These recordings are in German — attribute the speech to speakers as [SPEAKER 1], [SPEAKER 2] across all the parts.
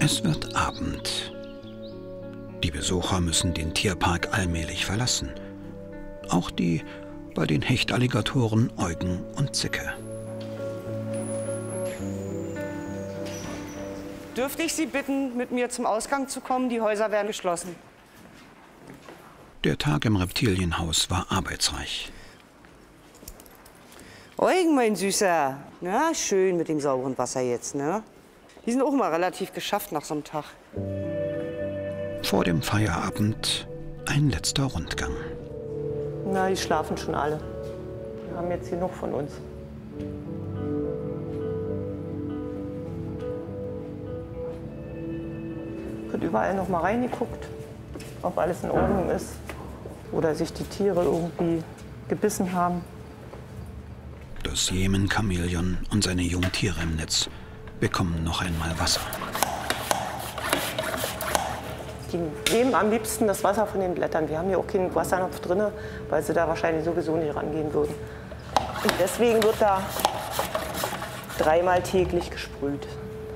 [SPEAKER 1] Es wird Abend. Die Besucher müssen den Tierpark allmählich verlassen. Auch die bei den Hechtalligatoren Eugen und Zicke.
[SPEAKER 2] Dürfte ich Sie bitten, mit mir zum Ausgang zu kommen? Die Häuser werden geschlossen.
[SPEAKER 1] Der Tag im Reptilienhaus war arbeitsreich.
[SPEAKER 2] Eugen, mein Süßer. Na, schön mit dem sauberen Wasser jetzt, ne? Die sind auch mal relativ geschafft nach so einem Tag.
[SPEAKER 1] Vor dem Feierabend ein letzter Rundgang.
[SPEAKER 3] Na, die schlafen schon alle. Wir haben jetzt genug von uns. Wird überall noch mal reingeguckt, ob alles in Ordnung ist oder sich die Tiere irgendwie gebissen haben.
[SPEAKER 1] Das Jemen-Chamäleon und seine Jungtiere im Netz bekommen noch einmal Wasser.
[SPEAKER 3] Die nehmen am liebsten das Wasser von den Blättern. Wir haben hier auch keinen Wassernapf drin, weil sie da wahrscheinlich sowieso nicht rangehen würden. Und deswegen wird da 3-mal täglich gesprüht.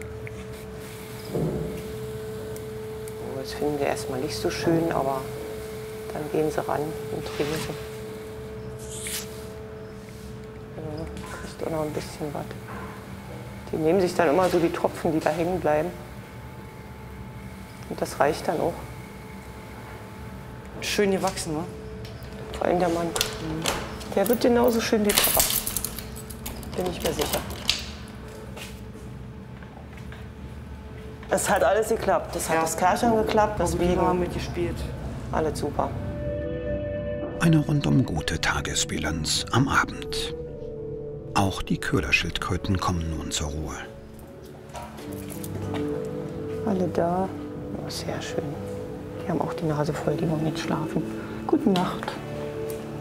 [SPEAKER 3] Das finden wir erstmal nicht so schön, aber dann gehen sie ran und trinken. Ja, kriegst auch noch ein bisschen was. Die nehmen sich dann immer so die Tropfen, die da hängen bleiben. Und das reicht dann auch.
[SPEAKER 2] Schön gewachsen, ne?
[SPEAKER 3] Vor allem der Mann. Der wird genauso schön wie Papa. Bin ich mir sicher. Es hat alles geklappt. Das hat das Kerlchen geklappt, deswegen
[SPEAKER 2] haben mitgespielt.
[SPEAKER 3] alles super.
[SPEAKER 1] Eine rundum gute Tagesbilanz am Abend. Auch die Köderschildkröten kommen nun zur Ruhe.
[SPEAKER 3] Alle da. Oh, sehr schön. Die haben auch die Nase voll, die wollen nicht schlafen. Gute Nacht.